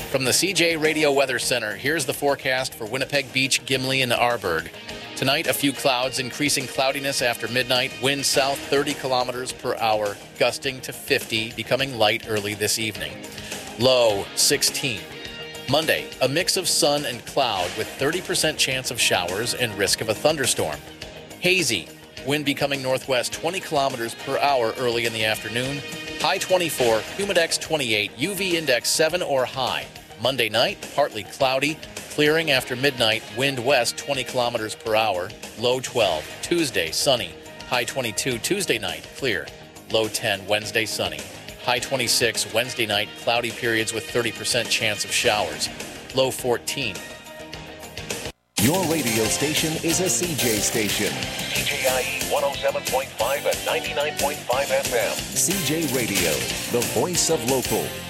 From the CJ Radio Weather Center, here's the forecast for Winnipeg Beach, Gimli, and Arborg. Tonight, a few clouds, increasing cloudiness after midnight, wind south 30 kilometers per hour, gusting to 50, becoming light early this evening. Low 16. Monday, a mix of sun and cloud with 30% chance of showers and risk of a thunderstorm. Hazy, wind becoming northwest 20 kilometers per hour early in the afternoon. High 24, humidex 28, UV index 7 or high. Monday night, partly cloudy, clearing after midnight, wind west 20 kilometers per hour, low 12. Tuesday, sunny, high 22. Tuesday night, clear, low 10. Wednesday, sunny, high 26. Wednesday night, cloudy periods with 30% chance of showers, low 14. Your radio station is a CJ station. CJIE 107.5 and 99.5 FM. CJ Radio, the voice of local.